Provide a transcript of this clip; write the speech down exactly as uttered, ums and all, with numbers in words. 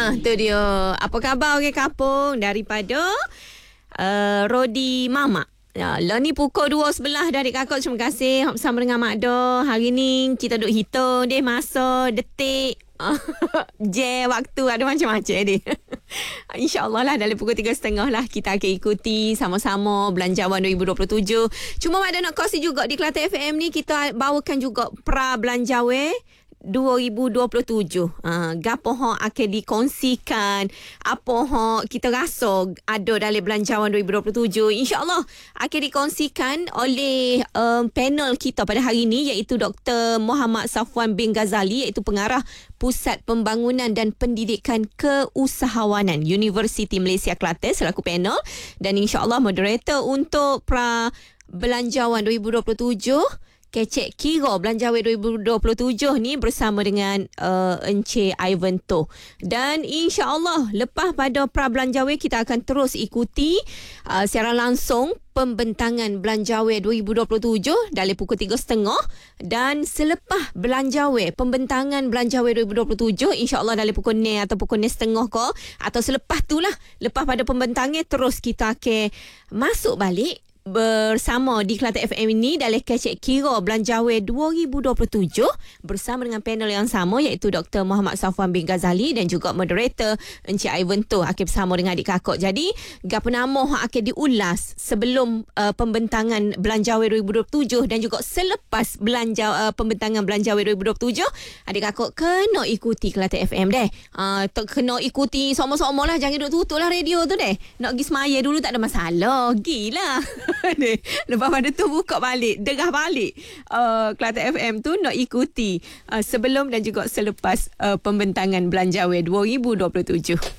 Ha, tu dia. Apa khabar orang kampung daripada uh, Rodi Mamak. Ya, lah ni pukul dua sebelah dah adik kakak. Terima kasih bersama dengan Mak Do. Hari ni kita duk hitung deh masa, detik, je, waktu, ada macam-macam deh. InsyaAllah lah dalam pukul tiga setengah lah kita akan ikuti sama-sama Belanjawan dua ribu dua puluh tujuh. Cuma Mak Do nak kongsi juga di Kelantan F M ni kita bawakan juga pra Belanjawan dua ribu dua puluh tujuh. Ha, gapo hak akan dikongsikan, apa hak kita rasa ada dalam Belanjawan dua ribu dua puluh tujuh. InsyaAllah akan dikongsikan oleh um, panel kita pada hari ini, iaitu Doktor Muhammad Safwan bin Ghazali, iaitu pengarah Pusat Pembangunan dan Pendidikan Keusahawanan Universiti Malaysia Kelantan selaku panel, dan insyaAllah moderator untuk pra Belanjawan dua ribu dua puluh tujuh Kecek Kira Belanjawan dua ribu dua puluh tujuh ni bersama dengan uh, Encik Ivan To. Dan insya-Allah lepas pada pra Belanjawan kita akan terus ikuti uh, siaran langsung pembentangan Belanjawan dua ribu dua puluh tujuh dari pukul tiga setengah, dan selepas Belanjawan pembentangan Belanjawan dua ribu dua puluh tujuh insya-Allah dari pukul enam atau pukul enam setengah ko, atau selepas itulah, lepas pada pembentangan terus kita akan masuk balik bersama di Kelantan F M ini dalam Kecek Kira Belanjawan dua ribu dua puluh tujuh bersama dengan panel yang sama, iaitu Doktor Muhammad Safwan bin Ghazali dan juga moderator Encik Ivan Tu akan bersama dengan adik kakak. Jadi gapo nama yang akan diulas sebelum uh, pembentangan Belanjawan dua ribu dua puluh tujuh dan juga selepas belanja uh, pembentangan Belanjawan dua ribu dua puluh tujuh, adik kakak kena ikuti Kelantan F M deh. Uh, kena ikuti sama-sama lah, jangan duduk tutup lah radio tu deh. Nak pergi semaya dulu tak ada masalah, gila. Lepas pada tu buka balik, degah balik uh, Kelantan F M tu nak ikuti uh, sebelum dan juga selepas uh, pembentangan Belanjawan dua ribu dua puluh tujuh.